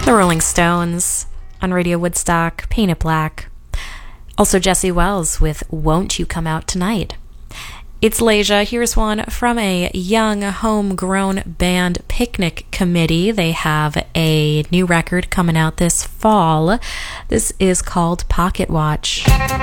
The Rolling Stones on Radio Woodstock, Paint It Black. Also Jesse Wells with Won't You Come Out Tonight. It's Leisha. Here's one from a young homegrown band, Picnic Committee. They have a new record coming out this fall. This is called Pocket Watch.